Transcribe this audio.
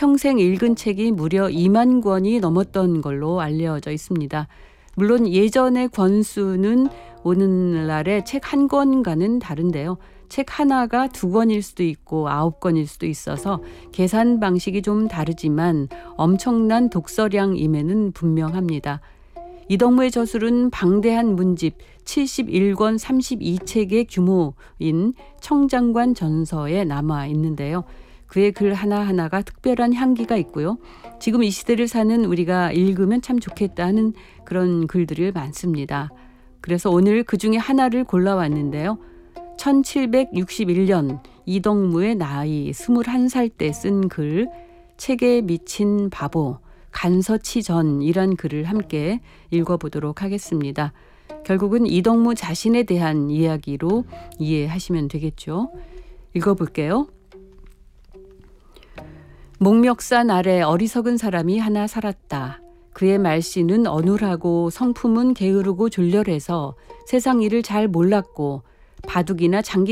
평생 읽은 책이 무려 2만 권이 넘었던 걸로 알려져 있습니다. 물론 예전의 권수는 오늘날의 책 한 권과는 다른데요. 책 하나가 2권일 수도 있고 9권일 수도 있어서 계산 방식이 좀 다르지만 엄청난 독서량임에는 분명합니다. 이덕무의 저술은 방대한 문집 71권 32책의 규모인 청장관 전서에 남아 있는데요. 그의 글 하나하나가 특별한 향기가 있고요. 지금 이 시대를 사는 우리가 읽으면 참 좋겠다 하는 그런 글들이 많습니다. 그래서 오늘 그중에 하나를 골라왔는데요. 1761년 이덕무의 나이 21살 때 쓴 글 책에 미친 바보 간서치전이란 글을 함께 읽어보도록 하겠습니다. 결국은 이덕무 자신에 대한 이야기로 이해하시면 되겠죠. 읽어볼게요. 목멱산 아래 어리석은 사람이 하나 살았다. 그의 말씨는 어눌하고 성품은 게으르고 졸렬해서 세상 일을 잘 몰랐고 바둑이나 장기